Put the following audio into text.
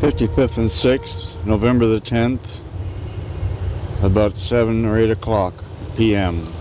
55th and 6th, November the 10th, about 7 or 8 o'clock p.m.